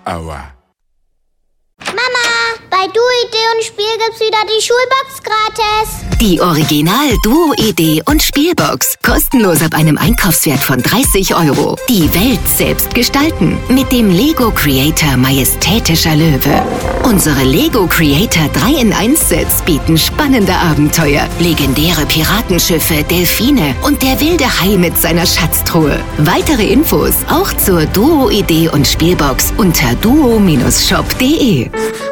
Aua. Mama, bei Duo-Idee und Spiel gibt's wieder die Schulbox gratis. Die Original Duo-Idee und Spielbox. Kostenlos ab einem Einkaufswert von 30 €. Die Welt selbst gestalten. Mit dem Lego Creator Majestätischer Löwe. Unsere Lego Creator 3-in-1-Sets bieten spannende Abenteuer, legendäre Piratenschiffe, Delfine und der wilde Hai mit seiner Schatztruhe. Weitere Infos auch zur Duo-Idee und Spielbox unter duo-shop.de.